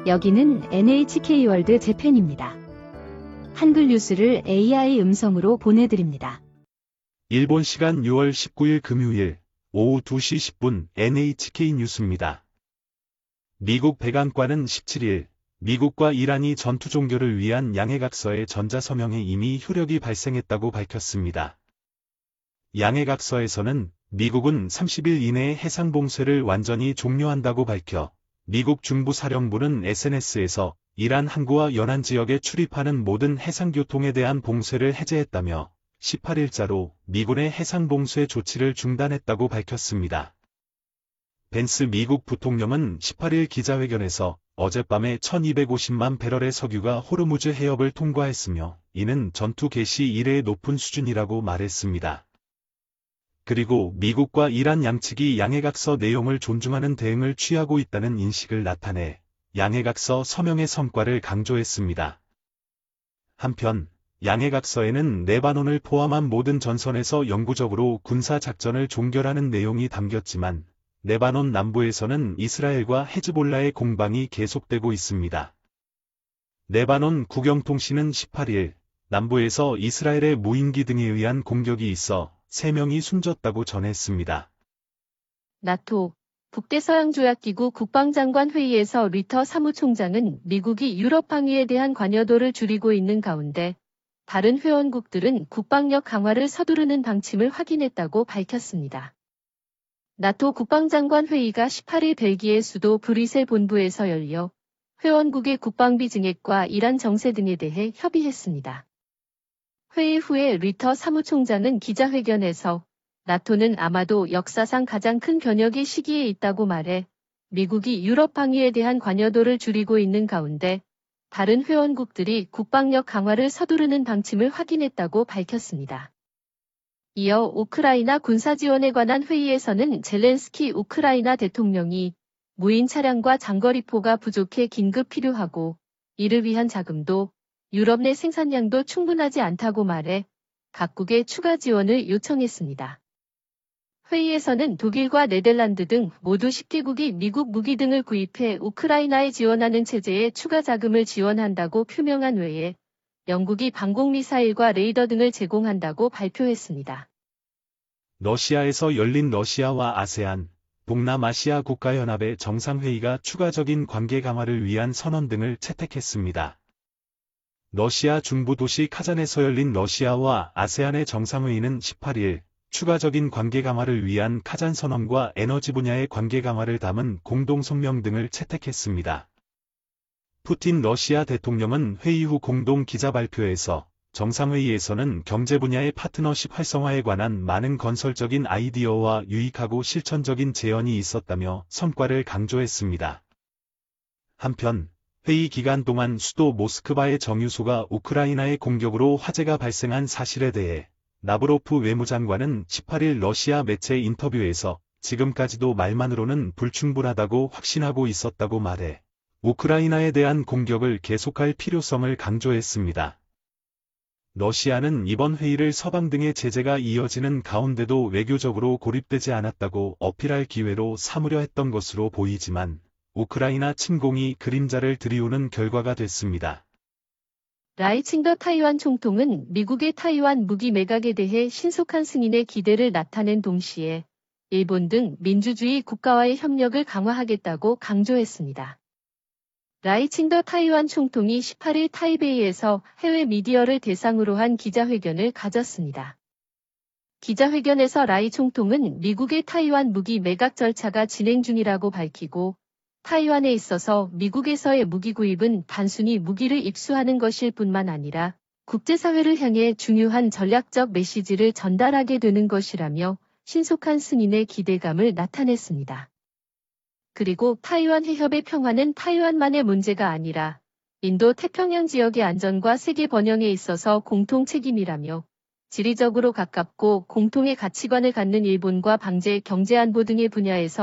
여기는 NHK월드 재팬입니다. 한글 뉴스를 AI 음성으로 보내드립니다. 일본 시간 6월 19일 금요일 오후 2시 10분 NHK 뉴스입니다. 미국 백악관은 17일 미국과 이란이 전투 종결을 위한 양해각서의 전자서명에 이미 효력이 발생했다고 밝혔습니다. 양해각서에서는 미국은 30일 이내에 해상봉쇄를 완전히 종료한다고 밝혀 미국 중부사령부는 SNS에서 이란 항구와 연안 지역에 출입하는 모든 해상교통에 대한 봉쇄를 해제했다며 18일자로 미군의 해상봉쇄 조치를 중단했다고 밝혔습니다. 벤스 미국 부통령은 18일 기자회견에서 어젯밤에 1250만 배럴의 석유가 호르무즈 해협을 통과했으며 이는 전투 개시 이래의 높은 수준이라고 말했습니다. 그리고 미국과 이란 양측이 양해각서 내용을 존중하는 대응을 취하고 있다는 인식을 나타내 양해각서 서명의 성과를 강조했습니다. 한편 양해각서에는 레바논을 포함한 모든 전선에서 영구적으로 군사작전을 종결하는 내용이 담겼지만 레바논 남부에서는 이스라엘과 헤즈볼라의 공방이 계속되고 있습니다. 레바논 국영통신은 18일 남부에서 이스라엘의 무인기 등에 의한 공격이 있어 3명이 숨졌다고 전했습니다. 나토, 북대서양조약기구 국방장관 회의에서 리터 사무총장은 미국이 유럽 항위에 대한 관여도를 줄이고 있는 가운데 다른 회원국들은 국방력 강화를 서두르는 방침을 확인했다고 밝혔습니다. 나토 국방장관 회의가 18일 벨기에 수도 브뤼셀 본부에서 열려 회원국의 국방비 증액과 이란 정세 등에 대해 협의했습니다. 회의 후에 리터 사무총장은 기자회견에서 나토는 아마도 역사상 가장 큰 변혁의 시기에 있다고 말해 미국이 유럽 항위에 대한 관여도를 줄이고 있는 가운데 다른 회원국들이 국방력 강화를 서두르는 방침을 확인했다고 밝혔습니다. 이어 우크라이나 군사지원에 관한 회의에서는 젤렌스키 우크라이나 대통령이 무인 차량과 장거리포가 부족해 긴급 필요하고 이를 위한 자금도 유럽 내 생산량도 충분하지 않다고 말해 각국의 추가 지원을 요청했습니다. 회의에서는 독일과 네덜란드 등 모두 10개국이 미국 무기 등을 구입해 우크라이나에 지원하는 체제에 추가 자금을 지원한다고 표명한 외에 영국이 방공미사일과 레이더 등을 제공한다고 발표했습니다. 러시아에서 열린 러시아와 아세안, 동남아시아 국가연합의 정상회의가 추가적인 관계 강화를 위한 선언 등을 채택했습니다. 러시아 중부 도시 카잔에서 열린 러시아와 아세안의 정상회의는 18일 추가적인 관계 강화를 위한 카잔 선언과 에너지 분야의 관계 강화를 담은 공동성명 등을 채택했습니다. 푸틴 러시아 대통령은 회의 후 공동 기자 발표에서 정상회의에서는 경제 분야의 파트너십 활성화에 관한 많은 건설적인 아이디어와 유익하고 실천적인 제언이 있었다며 성과를 강조했습니다. 한편 회의 기간 동안 수도 모스크바의 정유소가 우크라이나의 공격으로 화재가 발생한 사실에 대해 라브로프 외무장관은 18일 러시아 매체 인터뷰에서 지금까지도 말만으로는 불충분하다고 확신하고 있었다고 말해 우크라이나에 대한 공격을 계속할 필요성을 강조했습니다. 러시아는 이번 회의를 서방 등의 제재가 이어지는 가운데도 외교적으로 고립되지 않았다고 어필할 기회로 삼으려 했던 것으로 보이지만 우크라이나 침공이 그림자를 들이우는 결과가 됐습니다. 라이칭더 타이완 총통은 미국의 타이완 무기 매각에 대해 신속한 승인의 기대를 나타낸 동시에 일본 등 민주주의 국가와의 협력을 강화하겠다고 강조했습니다. 라이칭더 타이완 총통이 18일 타이베이에서 해외 미디어를 대상으로 한 기자회견을 가졌습니다. 기자회견에서 라이 총통은 미국의 타이완 무기 매각 절차가 진행 중이라고 밝히고 타이완에 있어서 미국에서의 무기 구입은 단순히 무기를 입수하는 것일 뿐만 아니라 국제사회를 향해 중요한 전략적 메시지를 전달하게 되는 것이라며 신속한 승인의 기대감을 나타냈습니다. 그리고 타이완 해협의 평화는 타이완만의 문제가 아니라 인도 태평양 지역의 안전과 세계 번영에 있어서 공통 책임이라며 지리적으로 가깝고 공통의 가치관을 갖는 일본과 방제, 경제안보 등의 분야에서